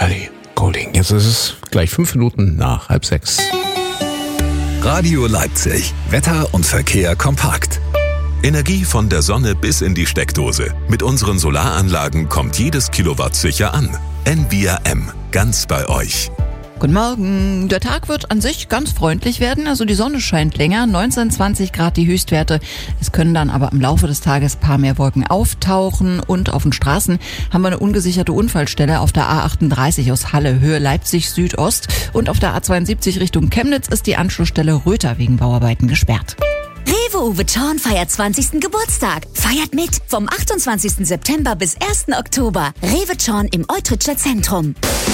Ellie Goulding. Jetzt ist es gleich 5 Minuten nach 5:30. Radio Leipzig. Wetter und Verkehr kompakt. Energie von der Sonne bis in die Steckdose. Mit unseren Solaranlagen kommt jedes Kilowatt sicher an. NVRM. Ganz bei euch. Guten Morgen. Der Tag wird an sich ganz freundlich werden, also die Sonne scheint länger, 19, 20 Grad die Höchstwerte. Es können dann aber im Laufe des Tages ein paar mehr Wolken auftauchen und auf den Straßen haben wir eine ungesicherte Unfallstelle auf der A38 aus Halle, Höhe Leipzig Südost, und auf der A72 Richtung Chemnitz ist die Anschlussstelle Röther wegen Bauarbeiten gesperrt. Rewe Uwe Thorn feiert 20. Geburtstag. Feiert mit vom 28. September bis 1. Oktober. Rewe Thorn im Eutritscher Zentrum.